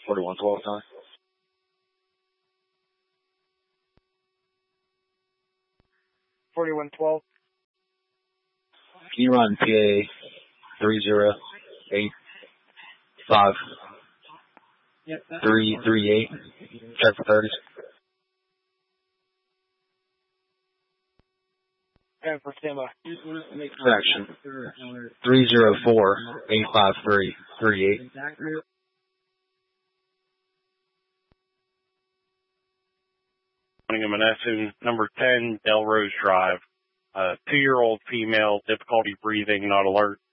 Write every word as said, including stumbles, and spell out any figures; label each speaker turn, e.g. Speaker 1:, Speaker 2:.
Speaker 1: forty-one twelve time.
Speaker 2: forty-one twelve.
Speaker 1: Can you run P A three zero eight five three three eight? Check for thirties.
Speaker 2: And for Simba.
Speaker 1: Action. three zero four eight five three three eight.
Speaker 3: Manessing, number ten, Delrose Drive. Uh, two-year-old female, difficulty breathing, not alert.